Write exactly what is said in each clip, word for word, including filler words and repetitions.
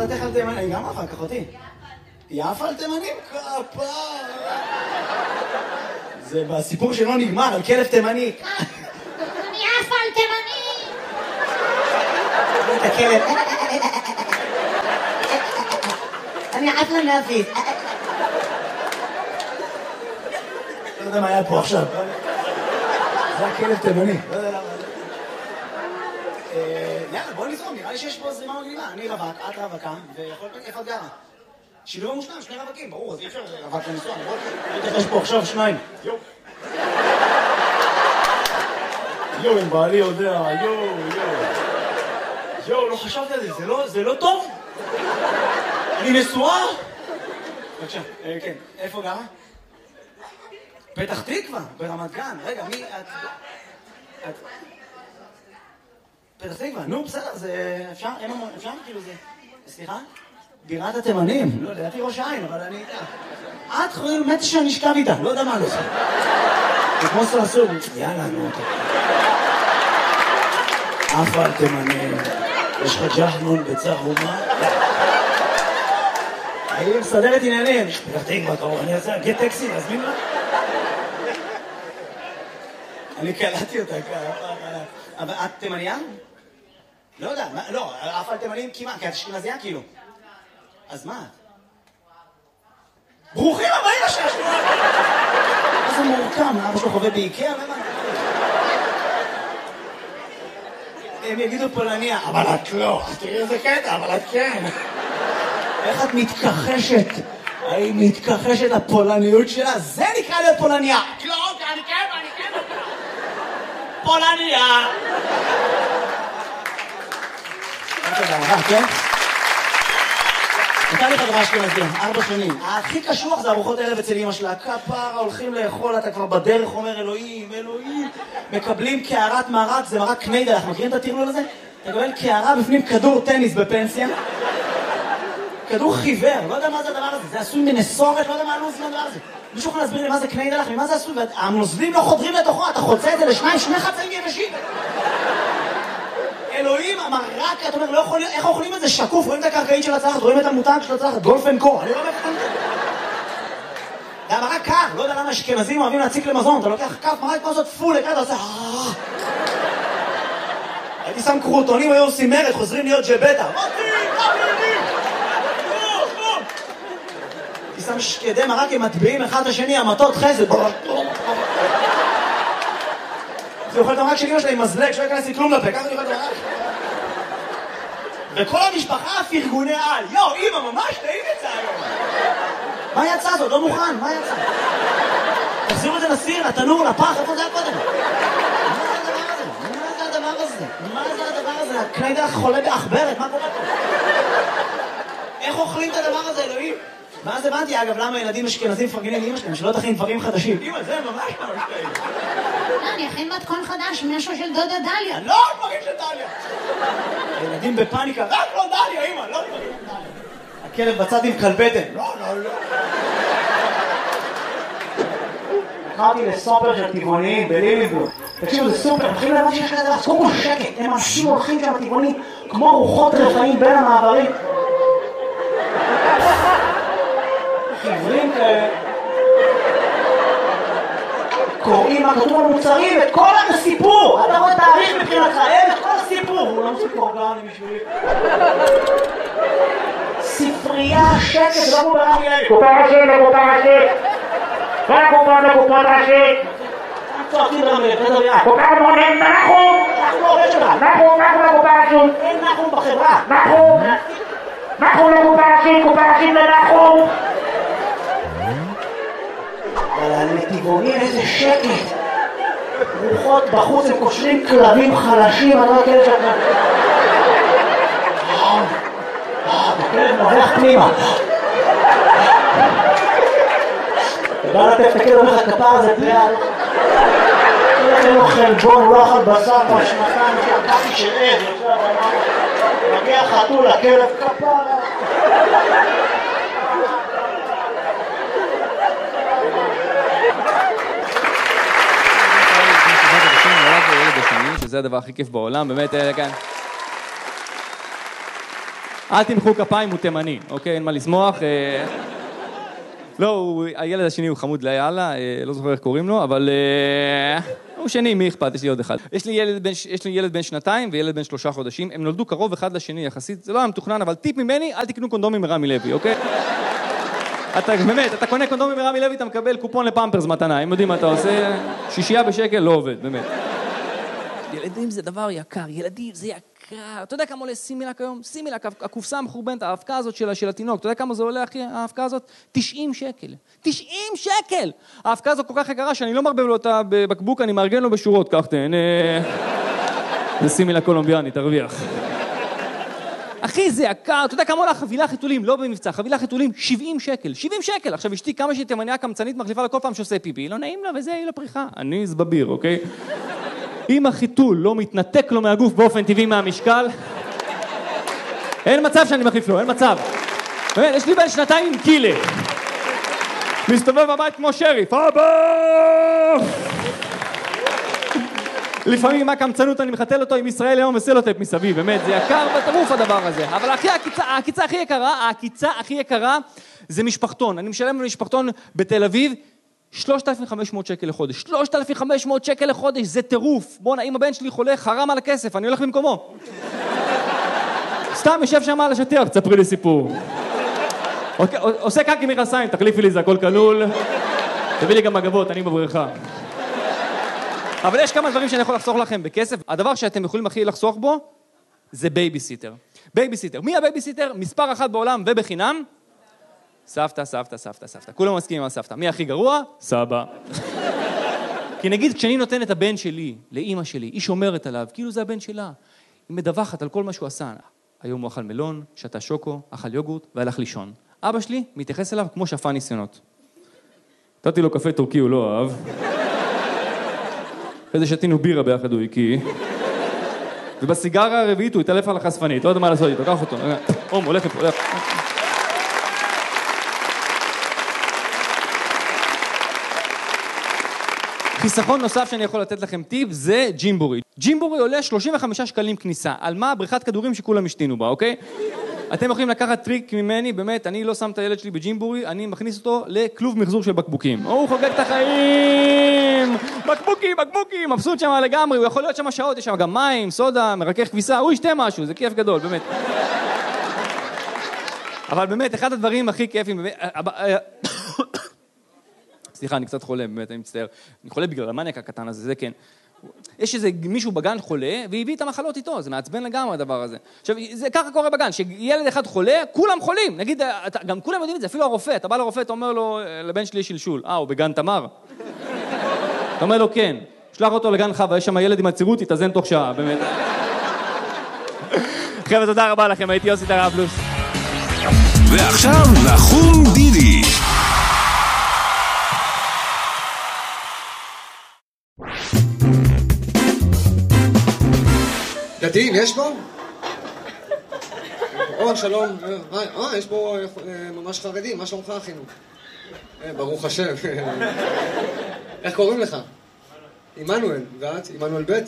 דעתך על תימנים? אני גם אחר כך אותי. יפה על תימנים? כפה. זה בסיפור שלא נגמר, על כלב תימני. אני יפה על תימנים! את הכלב. אני יפה להפיס. לא יודע מה היה פה עכשיו. זה הכלב תימני. לא יודע למה. יאללה, בוא נזרום, נראה לי שיש פה זרימה מגניבה. אני רווק, את רווקה, ויכול להיות איפה את גרה. שילוב המושלם, שני רווקים, ברור, אז אי אפשר רווק לנסוע, נכון? יש פה עכשיו שניים. יואו. יואו, אם בעלי יודע, יואו, יואו. יואו, לא חשבתי על זה, זה לא טוב? אני נשואה? בבקשה, כן, איפה גרה? פתח תקווה, ברמת גן. רגע, מי את... את... פתח תקווה, נו, בסדר, זה... אפשר? אין המון, אפשר? כאילו זה... סליחה? בירת התימנים. לא, לדעתי ראש העין, אבל אני... את חושבת מת שאני אשכב איתה, לא יודע מה לא עושה. זה כמו סרסור. יאללה, נו. אף על תימנים. יש לך ג'חנון בצהומה? אני מסדרת עניינים. פתח תקווה, קרוב, אני רוצה להגיד טקסי, להזמין לה? אני קלטתי אותה ככה. אבל את תימניה? לא יודע, לא, אף על תימנים כמעט, כי את אשכנזייה כאילו. אז מה את? ברוכים הבאים לשש! מה זה מורכם? אבא שלו חווה באיקאה? הם יגידו פולניה, אבל את לא. תראי איזה קטע, אבל את כן. איך את מתכחשת? היא מתכחשת לפולניות שלה? זה נקרא להיות פולניה. לא, אני כן, אני כן. פולניה. כן? נתן לי חברה אשכנזייה, ארבע שנים. הכי קשוח זה ארוחות ערב אצל אמא שלה. כפרה, הולכים לאכול, אתה כבר בדרך אומר אלוהים, אלוהים. מקבלים קערת מרק, זה מרק קניידל, אנחנו מכירים את הטרלול הזה? אתה מקבל קערה בפנים כדור טניס בפנסיה. כדור חיוור, לא יודע מה זה הדבר הזה. זה עשוי מנסורת, לא יודע מה הלוז לדבר הזה. מישהו יכול להסביר לי מה זה קניידל, ממה זה עשוי? והנוזלים לא חודרים לתוכו, אתה חוצה את זה לשניים, שני חצאים יבשים. אלוהים, המרק, אתה אומר, לא יכול, איך אוכלים את זה שקוף? רואים את הקרקעית של הצלחת, רואים את המותג של הצלחת, גולף אנד קו, אני לא מבין את זה. זה המרק קר, לא יודע למה אשכנזים אוהבים להציק למזון, אתה לוקח כף מרק כמו זאת פול, אתה עושה... הייתי שם קרוטונים, היו עושים מרד, חוזרים להיות ג'בטה. הייתי שם שקדי מרק עם מטביעים אחד את השני, המטות חסד. זה אוכל את המרק של אמא שלה עם מזלג, שלא ייכנס לי כלום לפה, ככה אני אוכל את המרק. וכל המשפחה פרגוני על. יו, אמא, ממש טעים יצא היום. מה יצא זאת? לא מוכן, מה יצא? תחזירו את זה לסיר, לתנור, לפח, איפה זה היה קודם? מה זה הדבר הזה? מה זה הדבר הזה? הקניידל חולה באחברת, מה קורה פה? איך אוכלים את הדבר הזה, אלוהים? ואז הבנתי, אגב, למה ילדים אשכנזים מפרגנים לאמא שלהם, שלא תכין דברים חדשים. אמא, זה ממש ממש טעים. לא, אני אכין מתכון חדש, משהו של דודה דליה. לא, דברים של דליה. ילדים בפאניקה, רק לא דליה, אמא, לא דברים של דליה. הכלב בצד עם כלבטן. לא, לא, לא. התחלתי לסופר של טבעוניים בליליבלום. תקשיבו, זה סופר, מתחילים להבין שיש כזה דבר, קודם כל שקט, הם אנשים הולכים שם טבעונים, כמו רוחות רפאים בין המעברים. חיוורים כאלה. קוראים מה כתוב במוצרים, את כל הסיפור. אתה רואה תאריך מבחינתך, אין את כל הסיפור. הוא לא מסיפור אורגני בשבילי. ספרייה, שקט, לא מובן לי. קופה ראשית, לקופה ראשית. כל הקופה לקופה ראשית. צועקים ברמלה, תדבר יד. קופה מונים, נחום. אנחנו עובד שלך. נחום, נחום לקופה ראשית. אין נחום בחברה. נחום. נחום לקופה ראשית, קופה ראשית לנחום. אבל הנתיבונים איזה שקט. רוחות בחוץ, הם קושרים כלבים חלשים, אני לא יודע שאתה... הכלב נובח פנימה. אתה בא לטף את הכלב, אומר לך כפר הזה פליאה. אין לו חלבון, הוא לא אכל בשר בשנתיים שהקפי של עד, מגיע חתול, הכלב כפר. שזה הדבר הכי כיף בעולם, באמת, כאן. אל תמחאו כפיים, הוא תימני, אוקיי? אין מה לשמוח. לא, הילד השני הוא חמוד ליאללה, לא זוכר איך קוראים לו, אבל הוא שני, מי אכפת? יש לי עוד אחד. יש לי ילד בן, יש לי ילד בן שנתיים וילד בן שלושה חודשים, הם נולדו קרוב אחד לשני יחסית, זה לא היה מתוכנן, אבל טיפ ממני, אל תקנו קונדומים מרמי לוי, אוקיי? אתה, באמת, אתה קונה קונדומים מרמי לוי, אתה מקבל קופון לפמפרס מתנה, הם יודעים מה אתה עושה, שישייה בשקל, לא עובד, באמת. ילדים זה דבר יקר, ילדים זה יקר. אתה יודע כמה עולה סימילק היום? סימילק, הקופסה המחורבנת, ההאבקה הזאת של, של התינוק, אתה יודע כמה זה עולה, אחי, ההאבקה הזאת? תשעים שקל. תשעים שקל! ההאבקה הזאת כל כך יקרה שאני לא מרבב לו אותה בבקבוק, אני מארגן לו בשורות, כך תהנה. זה סימילק קולומביאני, תרוויח. אחי, זה יקר, אתה יודע כמה עולה חבילה חיתולים, לא במבצע, חבילה חיתולים, שבעים שקל, שבעים שקל. עכשיו אשתי כמה שהיא תימניה קמצנית מחליפה לכל פעם שעושה פיפי, לא נעים לה וזה, היא לפריחה. אני זבביר, אוקיי? אם החיתול לא מתנתק לו מהגוף באופן טבעי מהמשקל, אין מצב שאני מחליף לו, אין מצב. באמת, יש לי בן שנתיים עם קילה. מסתובב בבית כמו שריף, אבא! לפעמים מה קמצנות אני מחתל אותו עם ישראל היום וסלוטייפ מסביב, באמת, זה יקר בטירוף הדבר הזה. אבל הכי, הקיצה, הקיצה הכי יקרה, הקיצה הכי יקרה זה משפחתון. אני משלם למשפחתון בתל אביב, שלושת אלפים וחמש מאות שקל לחודש. שלושת אלפים וחמש מאות שקל לחודש, זה טירוף. בוא'נה, אם הבן שלי חולה, חרם על הכסף, אני הולך במקומו. סתם, יושב שם על השטיח, תספרי לי סיפור. עושה קקי מכנסיים, תחליפי לי, זה הכל כלול. תביא לי גם מגבות, אני בבריכה. אבל יש כמה דברים שאני יכול לחסוך לכם בכסף. הדבר שאתם יכולים הכי לחסוך בו, זה בייביסיטר. בייביסיטר. מי הבייביסיטר? מספר אחת בעולם ובחינם. סבתא, סבתא, סבתא, סבתא. כולם מסכימים על סבתא. מי הכי גרוע? סבא. כי נגיד, כשאני נותן את הבן שלי, לאמא שלי, היא שומרת עליו, כאילו זה הבן שלה. היא מדווחת על כל מה שהוא עשה. היום הוא אכל מלון, שתה שוקו, אכל יוגורט והלך לישון. אבא שלי מתייחס אליו כמו שפע ניסיונות. נתתי לו קפה טורקי, הוא לא אהב. אחרי זה שתינו בירה ביחד הוא הקיא. ובסיגרה הרביעית הוא התעלף על החשפנית, לא יודע מה לעשות איתו, קח אותו. אום, הולך לפה, הולך. חיסכון נוסף שאני יכול לתת לכם טיפ זה ג'ימבורי. ג'ימבורי עולה שלושים וחמישה שקלים כניסה. על מה? בריכת כדורים שכולם השתינו בה, אוקיי? אתם יכולים לקחת טריק ממני, באמת, אני לא שם את הילד שלי בג'ימבורי, אני מכניס אותו לכלוב מחזור של בקבוקים. הוא חוגג את החיים! בקבוקים, בקבוקים! מבסוט שם לגמרי, הוא יכול להיות שם שעות, יש שם גם מים, סודה, מרכך כביסה, הוא ישתה משהו, זה כיף גדול, באמת. אבל באמת, אחד הדברים הכי כיפים, באמת... סליחה, אני קצת חולה, באמת, אני מצטער. אני חולה בגלל המניאק הקטן הזה, זה כן. יש איזה מישהו בגן חולה, והביא את המחלות איתו, זה מעצבן לגמרי הדבר הזה. עכשיו, זה ככה קורה בגן, שילד אחד חולה, כולם חולים. נגיד, גם כולם יודעים את זה, אפילו הרופא, אתה בא לרופא, אתה אומר לו, לבן שלי יש שלשול. אה, הוא בגן תמר? אתה אומר לו, כן. שלח אותו לגן חווה, יש שם ילד עם הצירות, תתאזן תוך שעה, באמת. חבר'ה, תודה רבה לכם, הייתי יוסי טראבלוס. ועכשיו, נחום דידי. דתיים, יש פה? או, שלום. אה, יש פה ממש חרדים, מה שלומך, אחינו? ברוך השם. איך קוראים לך? עמנואל, ואת? עמנואל ב'?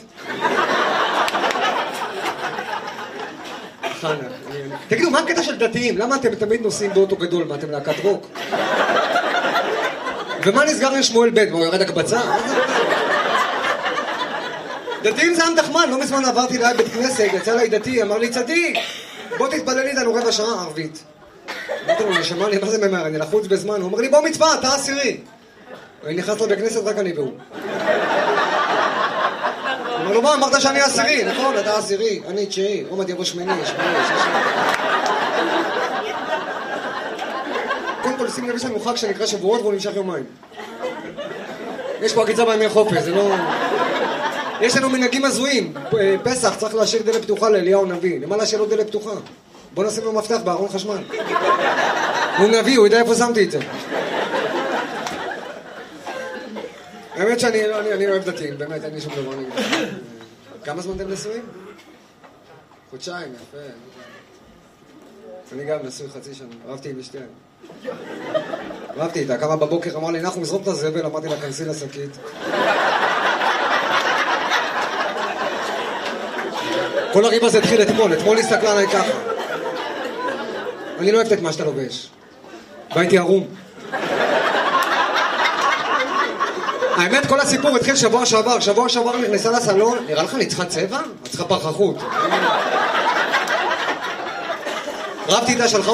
חנה. תגידו, מה הקטע של דתיים? למה אתם תמיד נוסעים באוטו גדול? מה, אתם להקת רוק? ומה נסגר עם שמואל ב'? מה, הוא ירד הקבצה? דתיים זה עם תחמן, לא מזמן עברתי ליד בית כנסת, יצא לי דתי, אמר לי צדיק, בוא תתפלל איתנו רבע שעה ערבית. אמרתי לו, נשמע לי, מה זה ממהר, אני לחוץ בזמן, הוא אומר לי, בוא מצווה, אתה עשירי. אני נכנס לו בכנסת, רק אני והוא. אמר לו, מה, אמרת שאני עשירי, נכון, אתה עשירי, אני תשיעי, עומד יבוא שמיני, שמיני, שישי. קודם כל, שים לב, יש לנו חג שנקרא שבועות והוא נמשך יומיים. יש פה עקיצה בימי חופש, זה לא... יש לנו מנהגים הזויים, פסח צריך להשאיר דלת פתוחה לאליהו נביא, למה להשאיר לו דלת פתוחה? בוא נשים לו מפתח בארון חשמל. הוא נביא, הוא יודע איפה שמתי את זה. האמת שאני אני, אני אוהב דתיים, באמת, אין לי שום דבר נגד. כמה זמן אתם נשואים? חודשיים, יפה. אני גם נשוי חצי שנה, אהבתי עם אשתי. אהבתי איתה, כמה בבוקר אמר לי, אנחנו נזרוק את הזבל, אמרתי לה, כנסי לשקית. כל הריב הזה התחיל אתמול, אתמול הסתכלה עליי ככה. אני לא אוהבת את מה שאתה לובש. והייתי ערום. האמת, כל הסיפור התחיל שבוע שעבר. שבוע שעבר נכנסה לסלון, נראה לך אני צריכה צבע? את צריכה פרחחות. רבתי איתה, שלחה